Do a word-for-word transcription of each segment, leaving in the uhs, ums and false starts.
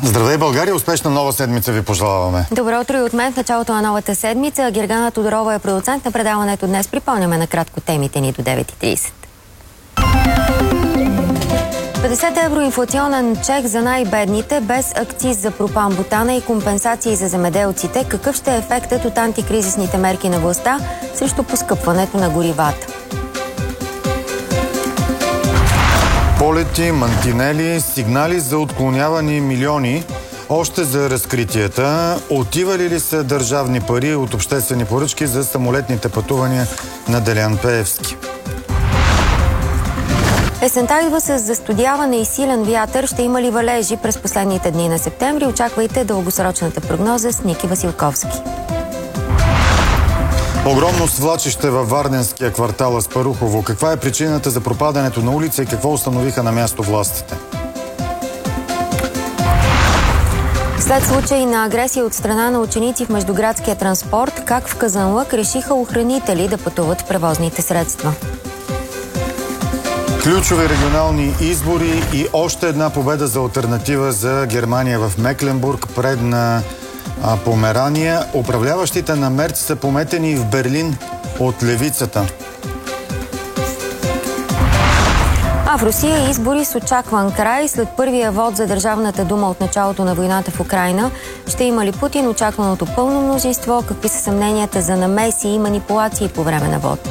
Здравей, България! Успешна нова седмица ви пожелаваме. Добро утро и от мен в началото на новата седмица. Гергана Тодорова е продуцент на предаването днес. Припомняме накратко темите ни до девет и тридесет. петдесет евро инфлационен чек за най-бедните, без акциз за пропан-бутана и компенсации за земеделците. Какъв ще е ефектът от антикризисните мерки на властта срещу поскъпването на горивата? Полети, мантинели, сигнали за отклонявани милиони. Още за разкритията. Отивали ли са държавни пари от обществени поръчки за самолетните пътувания на Делян Пеевски? Есента идва с застудяване и силен вятър. Ще има ли валежи през последните дни на септември? Очаквайте дългосрочната прогноза с Ники Василковски. Огромно свлачище във Варненския квартал Аспарухово. Каква е причината за пропадането на улица и какво установиха на място властите? След случаи на агресия от страна на ученици в междуградския транспорт, как в Казанлък решиха охранители да пътуват в превозните средства? Ключови регионални избори и още една победа за алтернатива за Германия в Мекленбург пред на а, Померания. Управляващите на Мерц са пометени в Берлин от левицата. А в Русия избори с очакван край. След първия вод за Държавната дума от началото на войната в Украйна, ще има ли Путин очакваното пълно мнозинство? Какви са съмненията за намеси и манипулации по време на вод?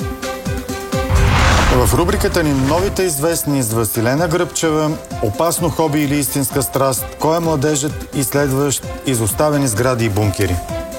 В рубриката ни новите известни с Василена Гръбчева, опасно хоби или истинска страст, кой е младежът изследващ изоставени сгради и бункери.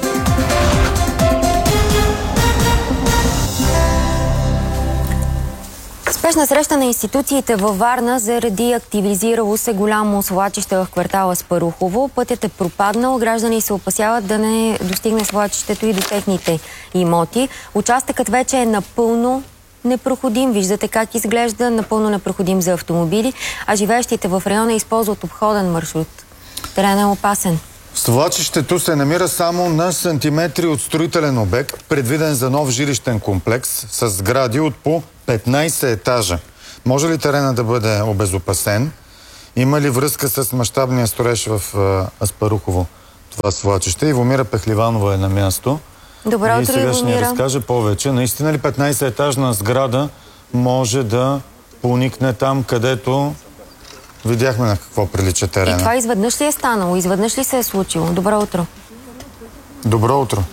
Спешна среща на институциите във Варна заради активизирало се голямо свлачище в квартала Аспарухово. Пътят е пропаднал, граждани се опасяват да не достигне свлачището и до техните имоти. Участъкът вече е напълно непроходим. Виждате как изглежда, напълно непроходим за автомобили, а живеещите в района използват обходен маршрут. Теренът е опасен. Свлачището се намира само на сантиметри от строителен обект, предвиден за нов жилищен комплекс с сгради от по петнайсет етажа. Може ли терена да бъде обезопасен? Има ли връзка с мащабния строеж в Аспарухово това свлачище? Ивомира Пехливанова е на място. Добро утро, и сега ще ни Ивомира. разкаже повече. Наистина ли петнайсет етажна сграда може да поникне там, където видяхме на какво прилича терена? И това изведнъж ли е станало? Изведнъж ли се е случило? Добро утро. Добро утро.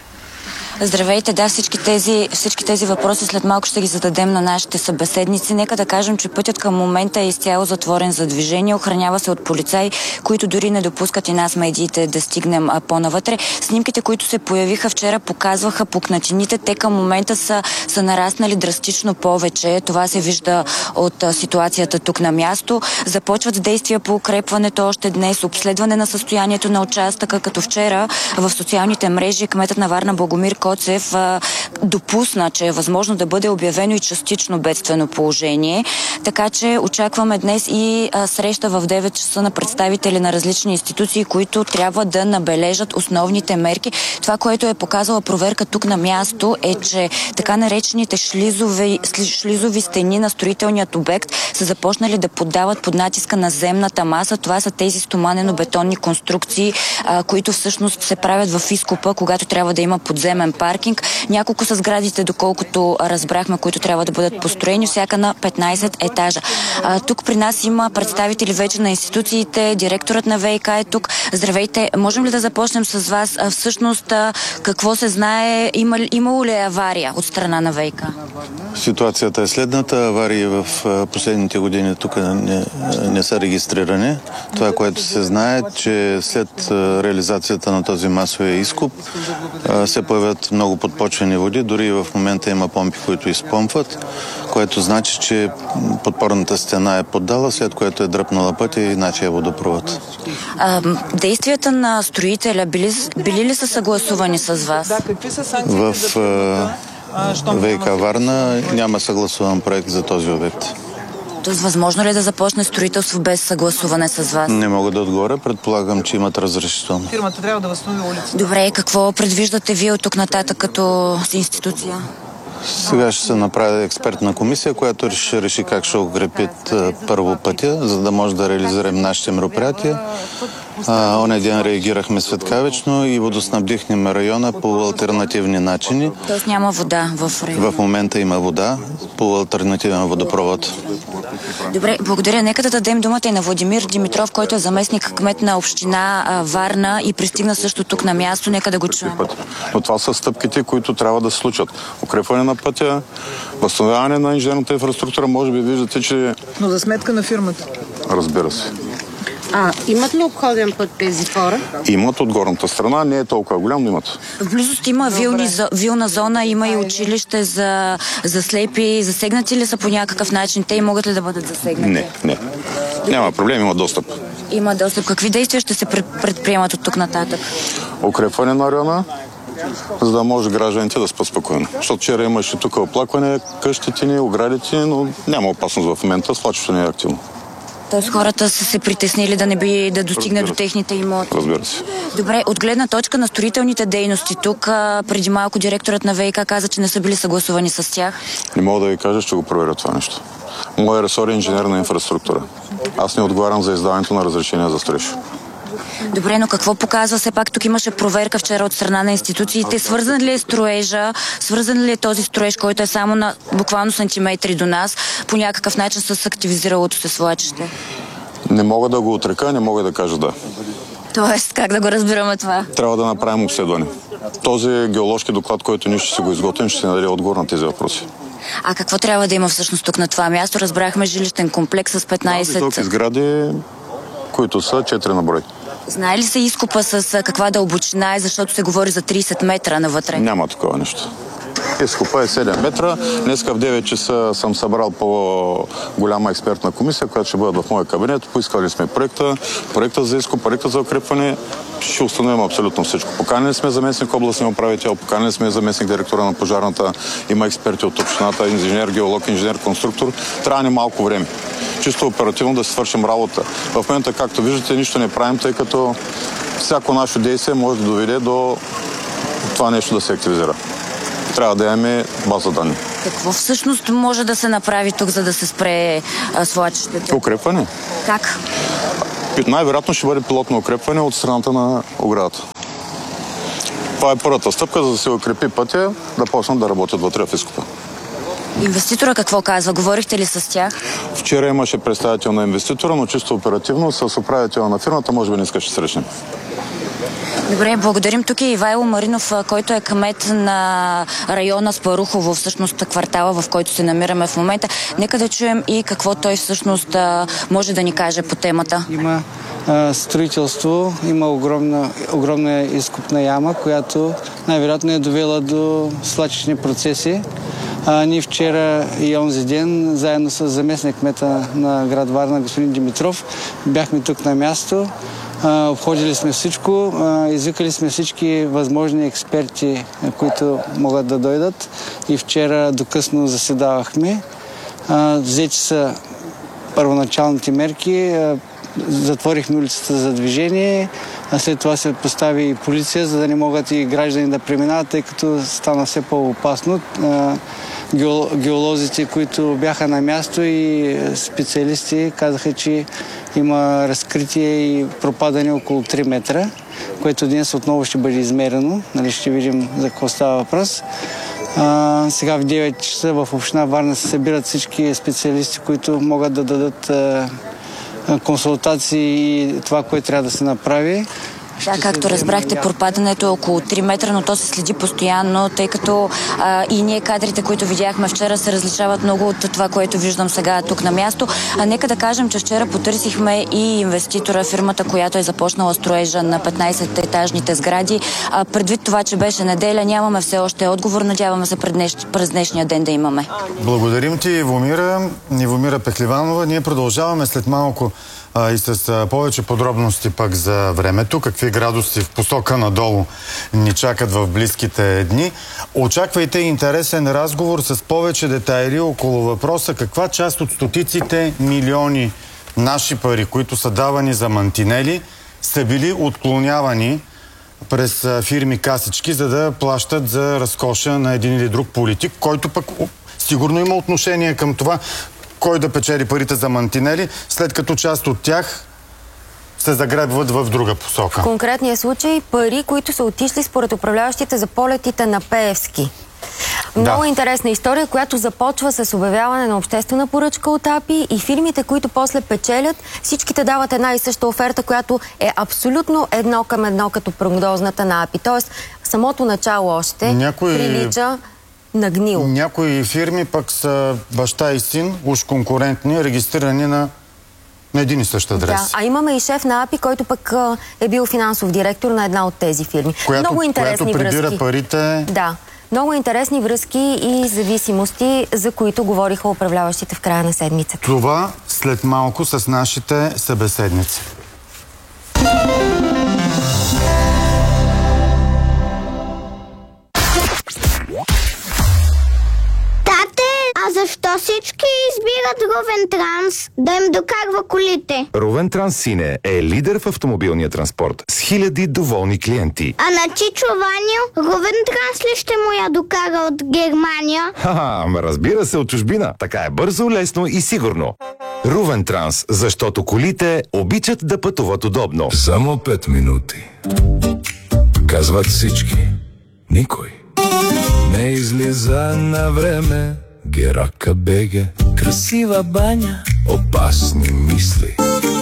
Здравейте, да, всички тези, всички тези въпроси след малко ще ги зададем на нашите събеседници. Нека да кажем, че пътят към момента е изцяло затворен за движение. Охранява се от полицаи, които дори не допускат и нас, медиите, да стигнем по-навътре. Снимките, които се появиха вчера, показваха пукнатините. Те към момента са, са нараснали драстично повече. Това се вижда от а, ситуацията тук на място. Започват действия по укрепването още днес, обследване на състоянието на участъка, като вчера в социалните мрежи кметът на Варна Богомир Коцев а, допусна, че е възможно да бъде обявено и частично бедствено положение. Така че очакваме днес и а, среща в девет часа на представители на различни институции, които трябва да набележат основните мерки. Това, което е показала проверка тук на място, е, че така наречените шлизови, шлизови стени на строителният обект са започнали да поддават под натиска на земната маса. Това са тези стоманено-бетонни конструкции, а, които всъщност се правят в изкопа, когато трябва да има подземен паркинг. Няколко са сградите, доколкото разбрахме, които трябва да бъдат построени, всяка на петнайсет етажа. А, тук при нас има представители вече на институциите, директорът на ВиК е тук. Здравейте, можем ли да започнем с вас? А, всъщност, а, какво се знае? Има, имало ли е авария от страна на ВиК? Ситуацията е следната. Аварии в последните години тук не, не са регистрирани. Това, което се знае, че след реализацията на този масовия изкуп се появят много подпочвени води. Дори и в момента има помпи, които изпомпват, което значи, че подпорната стена е поддала, след което е дръпнала пътя и иначе е водопровод. А, действията на строителя били, били ли са съгласувани с вас? Да, какви са санкциите? В ВиК Варна няма съгласуван проект за този обект. Тоест, възможно ли е да започне строителство без съгласуване с вас? Не мога да отговоря. Предполагам, че имат разрешително. Фирмата трябва да възстанови улицата. Добре, какво предвиждате вие от тук нататък като институция? Сега ще се направи експертна комисия, която ще реши как ще укрепят първо пътя, за да може да реализираме нашите мероприятия. Оня ден реагирахме светкавично и водоснабдихме района по алтернативни начини. Тоест няма вода в района? В момента има вода по алтернативен водопровод. Добре, благодаря. Нека да дадем думата и на Владимир Димитров, който е заместник кмет на община Варна и пристигна също тук на място. Нека да го чуем. Но това са стъпките, които трябва да се случат. Укрепване на пътя, възстановяване на инженерната инфраструктура, може би виждате, че... Но за сметка на фирмата? Разбира се. А, имат ли обходен път тези хора? Имат от горната страна, не е толкова голям, но имат. В близост има вилни, вилна зона, има и училище за, за слепи. Засегнати ли са по някакъв начин? Те и могат ли да бъдат засегнати? Не, не. Няма проблем, има достъп. Има достъп. Какви действия ще се предприемат от тук нататък? Укрепване на района, за да може гражданите да спят спокойно. Защото вчера имаше тук оплакване, къщите ни, оградите, но няма опасност в момента, свлачването не е активно. Тоест хората са се притеснили да не би да достигне до техните имоти. Разбира се. Добре, от гледна точка на строителните дейности тук, преди малко директорът на ВиК каза, че не са били съгласувани с тях. Не мога да ви кажа, ще го проверя това нещо. Моя ресор е инженерна инфраструктура. Аз не отговарям за издаването на разрешения за строеж. Добре, но какво показва? Все пак тук имаше проверка вчера от страна на институциите. Свързан ли е строежа? Свързан ли е този строеж, който е само на буквално сантиметри до нас, по някакъв начин с активизиралото се свлачище? Не мога да го отрека, не мога да кажа да. Тоест, как да го разбираме това? Трябва да направим обследване. Този геоложки доклад, който ние ще си го изготвим, ще се нададе отговор на тези въпроси. А какво трябва да има всъщност тук на това място? Разбрахме жилищен комплекс с петнайсет... Високи сгради, които са четири на брой. Знае ли се изкопа с каква дълбочина е, защото се говори за трийсет метра навътре? Няма такова нещо. Изкопа е седем метра. Днеска в девет часа съм събрал по-голяма експертна комисия, която ще бъде в моя кабинет. Поискали сме проекта, проекта за изкоп, проекта за укрепване. Ще установим абсолютно всичко. Поканили сме заместник областния управител, поканили сме заместник директора на пожарната, има експерти от общината, инженер, геолог, инженер, конструктор. Трябва ни малко време. Чисто оперативно да си свършим работа. В момента, както виждате, нищо не правим, тъй като всяко наше действие може да доведе до това нещо да се активизира. Трябва да имаме база данни. Какво всъщност може да се направи тук, за да се спре свлачището? Укрепване. Как? Най-вероятно ще бъде пилотно укрепване от страната на оградата. Това е първата стъпка, за да се укрепи пътя, да почнат да работят вътре в изкопа. Инвеститора какво казва? Говорихте ли с тях? Вчера имаше представител на инвеститора, но чисто оперативно с управител на фирмата може би днес ще срещнем. Добре, благодарим. Тук е Ивайло Маринов, който е кмет на района Спарухово, всъщност квартала, в който се намираме в момента. Нека да чуем и какво той всъщност може да ни каже по темата. Има а, строителство, има огромна, огромна изкопна яма, която най-вероятно е довела до свлачищни процеси. А, ние вчера и онзи ден, заедно с заместник кмета на град Варна, господин Димитров, бяхме тук на място. Uh, обходили сме всичко, uh, извикали сме всички възможни експерти, които могат да дойдат и вчера докъсно заседавахме. Uh, взети са първоначалните мерки, uh, затворихме улицата за движение, а след това се постави и полиция, за да не могат и граждани да преминават, тъй като стана все по-опасно. Uh, геолозите, които бяха на място и специалисти казаха, че има разкритие и пропадане около три метра, което днес отново ще бъде измерено. Нали, ще видим за какво става въпрос. А, сега в девет часа в община Варна се събират всички специалисти, които могат да дадат а, консултации и това, което трябва да се направи. Да, както разбрахте, пропадането е около три метра, но то се следи постоянно, тъй като а, и ние кадрите, които видяхме вчера, се различават много от това, което виждам сега тук на място. А нека да кажем, че вчера потърсихме и инвеститора, фирмата, която е започнала строежа на петнайсет-етажните сгради. А, предвид това, че беше неделя, нямаме все още отговор. Надяваме се пред днеш, през днешния ден да имаме. Благодарим ти, Ивомира, Ивомира Пехливанова. Ние продължаваме след малко а, и с а, повече подробности пък за времето. Какви градуси в посока надолу ни чакат в близките дни. Очаквайте интересен разговор с повече детайли около въпроса каква част от стотиците милиони наши пари, които са давани за мантинели, са били отклонявани през фирми касички, за да плащат за разкоша на един или друг политик, който пък сигурно има отношение към това кой да печели парите за мантинели, след като част от тях се загребват в друга посока. В конкретния случай пари, които са отишли според управляващите за полетите на Пеевски. Много да. интересна история, която започва с обявяване на обществена поръчка от АПИ и фирмите, които после печелят, всичките дават една и съща оферта, която е абсолютно едно към едно като прогнозната на АПИ. Тоест, самото начало още Някой... прилича на гнило. Някои фирми пък са баща и син, уж конкурентни, регистрирани на на един и същ адрес. Да, а имаме и шеф на АПИ, който пък а, е бил финансов директор на една от тези фирми. Която, много интересни която прибира връзки. Парите... Да, много интересни връзки и зависимости, за които говориха управляващите в края на седмицата. Това след малко с нашите събеседници. А защо всички избират Ровен Транс да им докарва колите? Ровен Транс Сине е лидер в автомобилния транспорт с хиляди доволни клиенти. А на Чичо Ваню Ровен Транс ли ще му я докара от Германия? Ха-ха, ама разбира се, от чужбина. Така е бързо, лесно и сигурно. Ровен Транс, защото колите обичат да пътуват удобно. Само пет минути. Казват всички. Никой не излиза на време. Герака беге, красива баня, опасни мисли.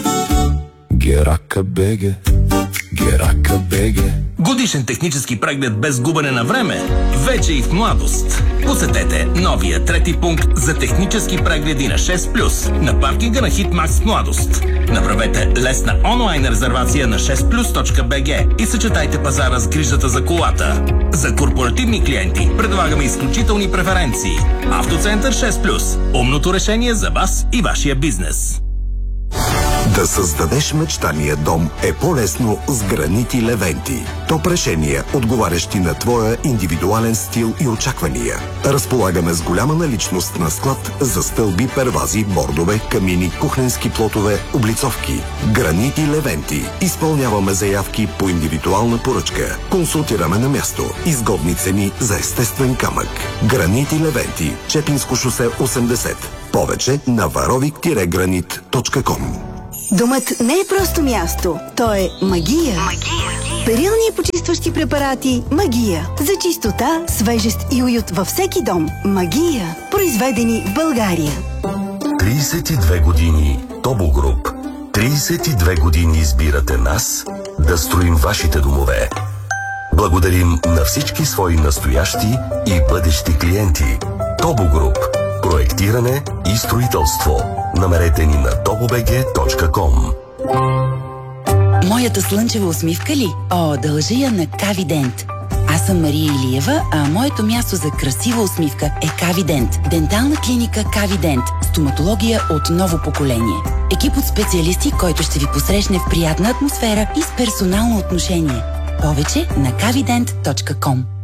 Герака беге, Герака беге. Годишен технически преглед без губене на време. Вече и в младост. Посетете новия трети пункт за технически прегледи на шест плюс на паркинга на Хитмакс Младост. Направете лесна онлайн резервация на шест плюс точка би джи и съчетайте пазара с грижата за колата. За корпоративни клиенти предлагаме изключителни преференции. Автоцентър шест плюс. Умното решение за вас и вашия бизнес. Да създадеш мечтания дом е по-лесно с гранити Левенти. Топ решения, отговарящи на твоя индивидуален стил и очаквания. Разполагаме с голяма наличност на склад за стълби, первази, бордове, камини, кухненски плотове, облицовки. Гранити Левенти. Изпълняваме заявки по индивидуална поръчка. Консултираме на място. Изгодни цени за естествен камък. Гранити Левенти. Чепинско шосе осемдесет. Повече на варовик гранит точка ком. Домът не е просто място, то е магия. Магия. Перилни и почистващи препарати Магия. За чистота, свежест и уют във всеки дом. Магия. Произведени в България. тридесет и две години Тобо Груп. тридесет и две години избирате нас да строим вашите домове. Благодарим на всички свои настоящи и бъдещи клиенти. Тобо Груп. Проектиране и строителство. Намерете ни на тобо би джи точка ком. Моята слънчева усмивка ли? О, дължа я на Кавидент. Аз съм Мария Илиева, а моето място за красива усмивка е Кавидент. Дентална клиника Кавидент. Стоматология от ново поколение. Екип от специалисти, който ще ви посрещне в приятна атмосфера и с персонално отношение. Повече на кавидент точка ком.